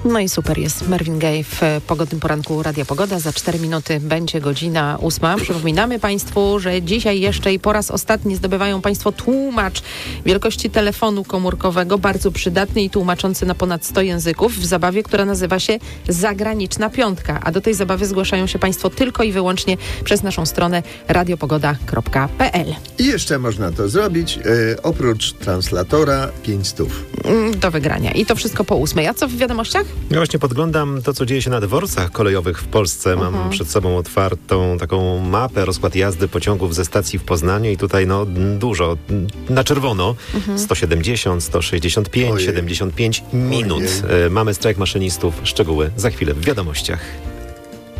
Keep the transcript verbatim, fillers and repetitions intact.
No i super jest Marvin Gaye w pogodnym poranku Radia Pogoda. Za cztery minuty będzie godzina ósma. Przypominamy Państwu, że dzisiaj jeszcze i po raz ostatni zdobywają Państwo tłumacz wielkości telefonu komórkowego, bardzo przydatny i tłumaczący na ponad sto języków w zabawie, która nazywa się Zagraniczna Piątka. A do tej zabawy zgłaszają się Państwo tylko i wyłącznie przez naszą stronę radiopogoda kropka p l. I jeszcze można to zrobić e, oprócz translatora pięć stów. Do wygrania. I to wszystko po ósmej. A co w wiadomościach? Ja właśnie podglądam to, co dzieje się na dworcach kolejowych w Polsce. Mam uh-huh. przed sobą otwartą taką mapę, rozkład jazdy pociągów ze stacji w Poznaniu i tutaj no dużo, na czerwono. Uh-huh. sto siedemdziesiąt, sto sześćdziesiąt pięć, Ojej. siedemdziesiąt pięć minut. Ojej. Mamy strajk maszynistów. Szczegóły za chwilę w wiadomościach.